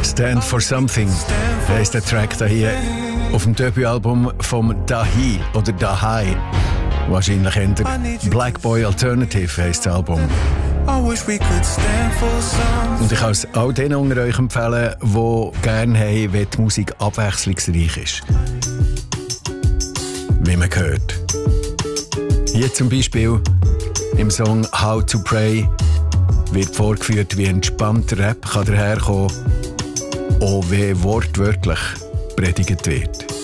Stand for Something heisst der Track da hier auf dem Debütalbum vom Dahi oder Dahai. Wahrscheinlich eher Black Boy Alternative heisst das Album. Und ich kann es all denen unter euch empfehlen, die gerne haben, wenn die Musik abwechslungsreich ist. Wie man hört. Hier zum Beispiel im Song How to Pray wird vorgeführt, wie entspannter Rap kann daherkommen, auch wie wortwörtlich predigt wird.